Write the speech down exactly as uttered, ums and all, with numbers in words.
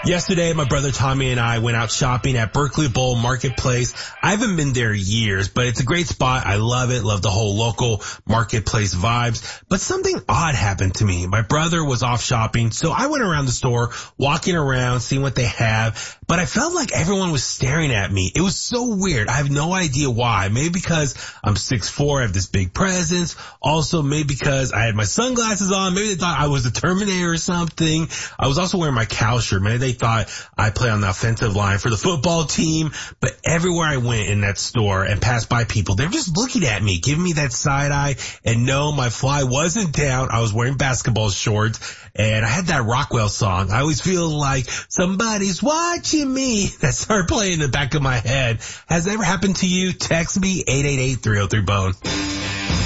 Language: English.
Yesterday, my brother Tommy and I went out shopping at Berkeley Bowl Marketplace. I haven't been there years, but it's a great spot. I love it. Love the whole local marketplace vibes. But something odd happened to me. My brother was off shopping, so I went around the store, walking around, seeing what they have. But I felt like everyone was staring at me. It was so weird. I have no idea why. Maybe because I'm six foot four, I have this big presence. Also, maybe because I had my sunglasses on. Maybe they thought I was the Terminator or something. I was also wearing my cow shirt. Maybe they thought I play on the offensive line for the football team. But everywhere I went in that store and passed by people, they're just looking at me, giving me that side eye. And no, my fly wasn't down. I was wearing basketball shorts and I had that Rockwell song. I always feel like somebody's watching me. That started playing in the back of my head. Has that ever happened to you? Text me eight eight eight, three oh three, bone.